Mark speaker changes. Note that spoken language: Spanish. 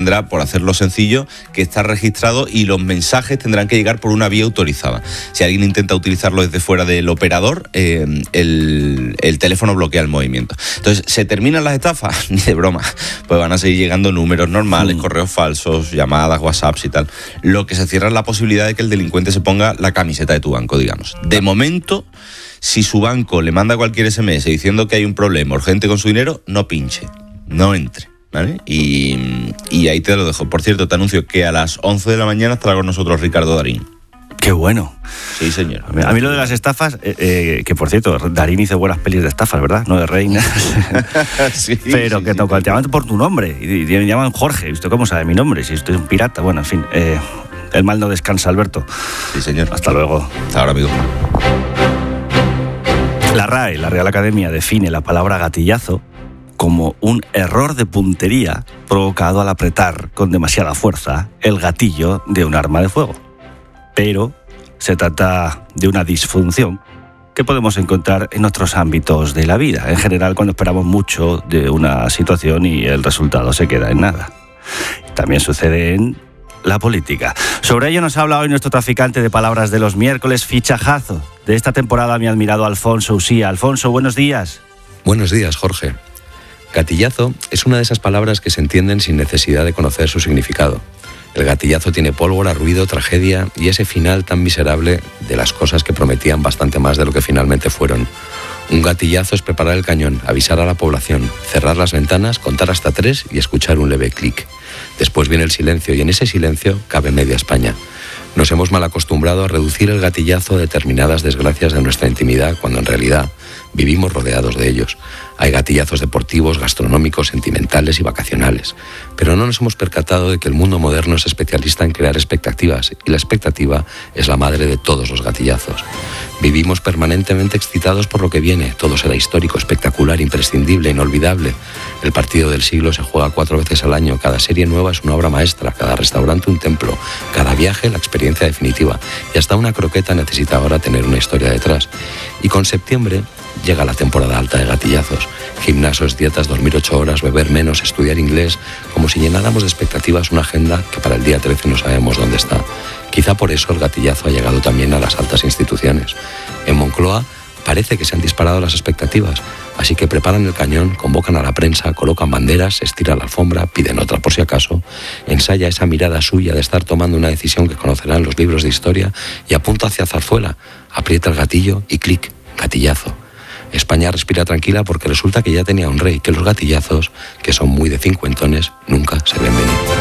Speaker 1: tendrá, por hacerlo sencillo, que estar registrado y los mensajes tendrán que llegar por una vía autorizada. Si alguien intenta utilizarlo desde fuera del operador, el teléfono bloquea el movimiento. Entonces, ¿se terminan las estafas? Ni de broma. Pues van a seguir llegando números normales, correos falsos, llamadas, WhatsApps y tal. Lo que se cierra es la posibilidad de que el delincuente se ponga la camiseta de tu banco, digamos. De momento, si su banco le manda cualquier SMS diciendo que hay un problema urgente con su dinero, no pinche, no entre, ¿vale? Y ahí te lo dejo. Por cierto, te anuncio que a las 11 de la mañana estará con nosotros Ricardo Darín.
Speaker 2: ¡Qué bueno!
Speaker 1: Sí, señor.
Speaker 2: A mí lo de las estafas, que por cierto, Darín hizo buenas pelis de estafas, ¿verdad? No de reinas.
Speaker 1: Sí,
Speaker 2: pero
Speaker 1: sí,
Speaker 2: que
Speaker 1: sí,
Speaker 2: te llaman por tu nombre. Y me llaman Jorge. ¿Usted cómo sabe mi nombre? Si usted es un pirata. Bueno, en fin. El mal no descansa, Alberto.
Speaker 1: Sí, señor.
Speaker 2: Hasta luego.
Speaker 1: Hasta ahora, amigo.
Speaker 2: La RAE, la Real Academia, define la palabra gatillazo como un error de puntería provocado al apretar con demasiada fuerza el gatillo de un arma de fuego. Pero se trata de una disfunción que podemos encontrar en otros ámbitos de la vida. En general, cuando esperamos mucho de una situación y el resultado se queda en nada. También sucede en la política. Sobre ello nos habla hoy nuestro traficante de palabras de los miércoles, fichajazo de esta temporada, mi admirado Alfonso Usía. Alfonso, buenos días.
Speaker 3: Buenos días, Jorge. Gatillazo es una de esas palabras que se entienden sin necesidad de conocer su significado. El gatillazo tiene pólvora, ruido, tragedia y ese final tan miserable de las cosas que prometían bastante más de lo que finalmente fueron. Un gatillazo es preparar el cañón, avisar a la población, cerrar las ventanas, contar hasta 3 y escuchar un leve clic. Después viene el silencio y en ese silencio cabe media España. Nos hemos mal acostumbrado a reducir el gatillazo a determinadas desgracias de nuestra intimidad cuando en realidad vivimos rodeados de ellos. Hay gatillazos deportivos, gastronómicos, sentimentales y vacacionales. Pero no nos hemos percatado de que el mundo moderno es especialista en crear expectativas y la expectativa es la madre de todos los gatillazos. Vivimos permanentemente excitados por lo que viene. Todo será histórico, espectacular, imprescindible, inolvidable. El partido del siglo se juega 4 veces al año. Cada serie nueva es una obra maestra. Cada restaurante un templo. Cada viaje la experiencia definitiva. Y hasta una croqueta necesita ahora tener una historia detrás. Y con septiembre llega la temporada alta de gatillazos. Gimnasios, dietas, dormir 8 horas, beber menos, estudiar inglés. Como si llenáramos de expectativas una agenda que para el día 13 no sabemos dónde está. Quizá por eso el gatillazo ha llegado también a las altas instituciones. En Moncloa parece que se han disparado las expectativas, así que preparan el cañón, convocan a la prensa, colocan banderas, se estira la alfombra, piden otra por si acaso, ensaya esa mirada suya de estar tomando una decisión que conocerán los libros de historia y apunta hacia Zarzuela, aprieta el gatillo y clic, gatillazo. España respira tranquila porque resulta que ya tenía un rey, que los gatillazos, que son muy de cincuentones, nunca se ven venir.